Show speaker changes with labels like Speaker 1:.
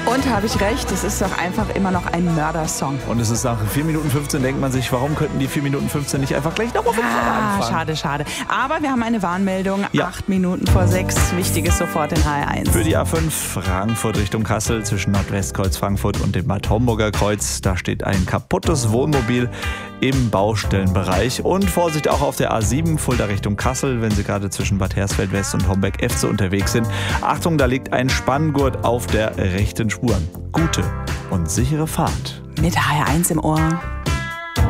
Speaker 1: Und habe ich recht, es ist doch einfach immer noch ein Mördersong.
Speaker 2: Und es ist nach 4 Minuten 15, denkt man sich, warum könnten die 4 Minuten 15 nicht einfach gleich nochmal von vorne anfangen?
Speaker 1: Schade. Aber wir haben eine Warnmeldung, 8 Minuten vor 6, Wichtiges sofort in HR1.
Speaker 2: Für die A5 Frankfurt Richtung Kassel zwischen Nordwestkreuz Frankfurt und dem Bad Homburger Kreuz. Da steht ein kaputtes Wohnmobil im Baustellenbereich. Und Vorsicht auch auf der A7 Fulda Richtung Kassel, wenn Sie gerade zwischen Bad Hersfeld West und Homberg-Efze unterwegs sind. Achtung, da liegt ein Spanngurt auf der rechten Spur. Gute und sichere Fahrt.
Speaker 1: Mit HR1 im Ohr.